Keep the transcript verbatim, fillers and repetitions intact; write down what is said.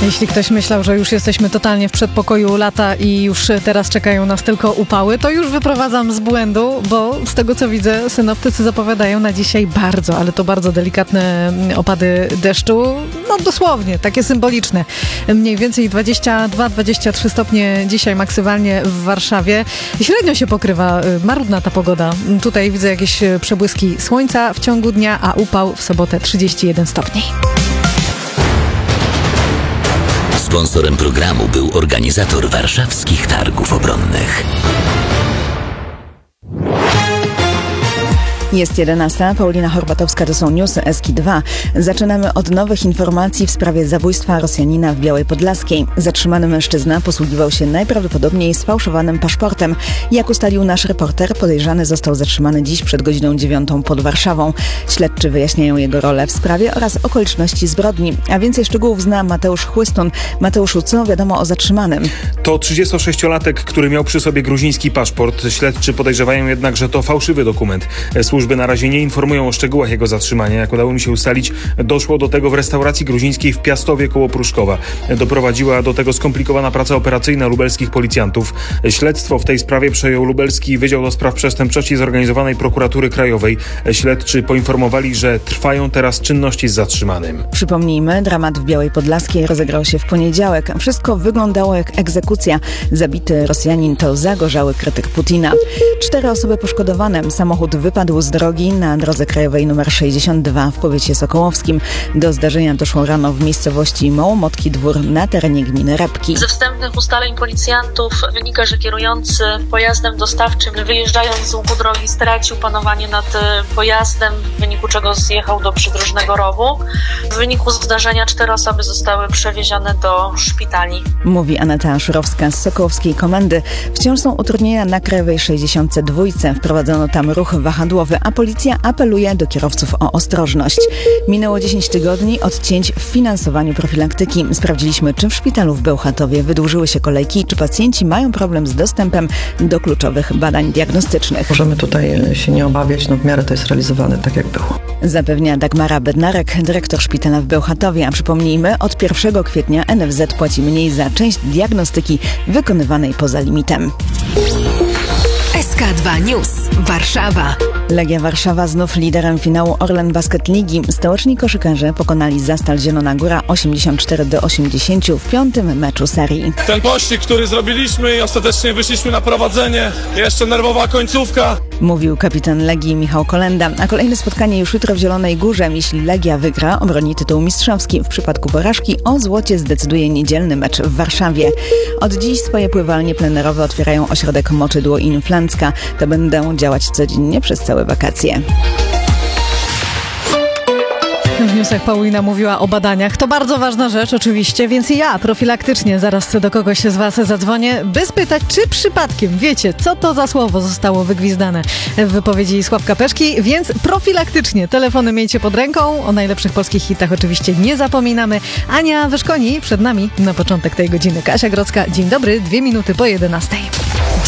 Jeśli ktoś myślał, że już jesteśmy totalnie w przedpokoju lata i już teraz czekają nas tylko upały, to już wyprowadzam z błędu, bo z tego co widzę, synoptycy zapowiadają na dzisiaj bardzo, ale to bardzo delikatne opady deszczu. No dosłownie, takie symboliczne. Mniej więcej dwadzieścia dwa dwadzieścia trzy stopnie dzisiaj maksymalnie w Warszawie. Średnio się pokrywa, marudna ta pogoda. Tutaj widzę jakieś przebłyski słońca w ciągu dnia, a upał w sobotę trzydzieści jeden stopni. Sponsorem programu był organizator warszawskich targów obronnych. Jest jedenasta, Paulina Horbatowska, to są newsy Eski dwa. Zaczynamy od nowych informacji w sprawie zabójstwa Rosjanina w Białej Podlaskiej. Zatrzymany mężczyzna posługiwał się najprawdopodobniej sfałszowanym paszportem. Jak ustalił nasz reporter, podejrzany został zatrzymany dziś przed godziną dziewiątą pod Warszawą. Śledczy wyjaśniają jego rolę w sprawie oraz okoliczności zbrodni. A więcej szczegółów zna Mateusz Chłystun. Mateuszu, co wiadomo o zatrzymanym? To trzydziestosześciolatek, który miał przy sobie gruziński paszport. Śledczy podejrzewają jednak, że to fałszywy dokument. Służby na razie nie informują o szczegółach jego zatrzymania. Jak udało mi się ustalić, doszło do tego w restauracji gruzińskiej w Piastowie koło Pruszkowa. Doprowadziła do tego skomplikowana praca operacyjna lubelskich policjantów. Śledztwo w tej sprawie przejął Lubelski Wydział do Spraw Przestępczości Zorganizowanej Prokuratury Krajowej. Śledczy poinformowali, że trwają teraz czynności z zatrzymanym. Przypomnijmy, dramat w Białej Podlaskiej rozegrał się w poniedziałek. Wszystko wyglądało jak egzekucja. Zabity Rosjanin to zagorzały krytyk Putina. Cztery osoby poszkodowane. Samochód wypadł z drogi na drodze krajowej nr sześćdziesiąt dwa w powiecie sokołowskim. Do zdarzenia doszło rano w miejscowości Małomotki Dwór na terenie gminy Repki. Ze wstępnych ustaleń policjantów wynika, że kierujący pojazdem dostawczym, wyjeżdżając z łuku drogi, stracił panowanie nad pojazdem, w wyniku czego zjechał do przydrożnego rowu. W wyniku zdarzenia cztery osoby zostały przewiezione do szpitali. Mówi Aneta Szurowska z Sokołowskiej Komendy. Wciąż są utrudnienia na krajowej sześćdziesiąt dwa. Wprowadzono tam ruch wahadłowy, a policja apeluje do kierowców o ostrożność. Minęło dziesięć tygodni od cięć w finansowaniu profilaktyki. Sprawdziliśmy, czy w szpitalu w Bełchatowie wydłużyły się kolejki, czy pacjenci mają problem z dostępem do kluczowych badań diagnostycznych. Możemy tutaj się nie obawiać, no w miarę to jest realizowane tak, jak było. Zapewnia Dagmara Bednarek, dyrektor szpitala w Bełchatowie. A przypomnijmy, od pierwszego kwietnia N F Z płaci mniej za część diagnostyki wykonywanej poza limitem. S K dwa News. Warszawa. Legia Warszawa znów liderem finału Orlen Basket Ligi. Stołeczni koszykarze pokonali Zastal Zielona Góra osiemdziesiąt cztery do osiemdziesięciu w piątym meczu serii. Ten pościg, który zrobiliśmy i ostatecznie wyszliśmy na prowadzenie. Jeszcze nerwowa końcówka. Mówił kapitan Legii Michał Kolenda. A kolejne spotkanie już jutro w Zielonej Górze. Jeśli Legia wygra, obroni tytuł mistrzowski. W przypadku porażki o złocie zdecyduje niedzielny mecz w Warszawie. Od dziś swoje pływalnie plenerowe otwierają ośrodek Moczydło i Inflancka. To będą działać codziennie przez całe wakacje. W newsach Paulina mówiła o badaniach. To bardzo ważna rzecz oczywiście, więc ja profilaktycznie zaraz do kogoś z was zadzwonię, by spytać, czy przypadkiem wiecie, co to za słowo zostało wygwizdane w wypowiedzi Sławka Peszki, więc profilaktycznie telefony miejcie pod ręką. O najlepszych polskich hitach oczywiście nie zapominamy. Ania Wyszkoni przed nami na początek tej godziny. Kasia Grodzka, dzień dobry, dwie minuty po jedenastej.